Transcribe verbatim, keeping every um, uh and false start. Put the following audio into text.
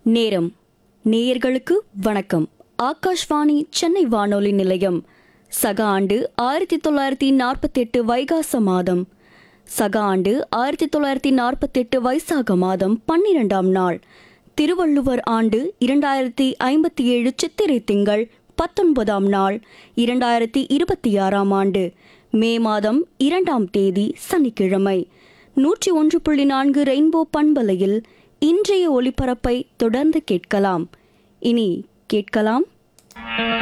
நேரம் நேயர்களுக்கு வணக்கம். ஆகாஷ்வாணி சென்னை வானொலி நிலையம். சக ஆண்டு ஆயிரத்தி தொள்ளாயிரத்தி நாற்பத்தி எட்டு வைகாச மாதம் சக ஆண்டு ஆயிரத்தி தொள்ளாயிரத்தி நாற்பத்தி எட்டு வைசாக மாதம் பன்னிரெண்டாம் நாள், திருவள்ளுவர் ஆண்டு இரண்டாயிரத்தி ஐம்பத்தி ஏழு சித்திரை திங்கள் பத்தொன்பதாம் நாள், இரண்டாயிரத்தி இருபத்தி ஆறாம் ஆண்டு மே மாதம் இரண்டாம் தேதி சனிக்கிழமை. நூற்றி ஒன்று புள்ளி நான்கு ரெயின்போ பண்பலையில் இன்றைய ஒலிபரப்பை தொடர்ந்து கேட்கலாம். இனி கேட்கலாம்.